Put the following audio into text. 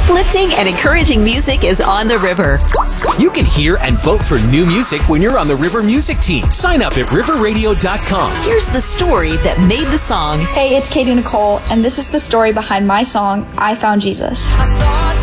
Uplifting and encouraging music is on the river. You can hear and vote for new music when you're on the River Music team. Sign up at riverradio.com. Here's the story that made the song. Hey, it's Katie Nicole, and this is the story behind my song, I Found Jesus. I thought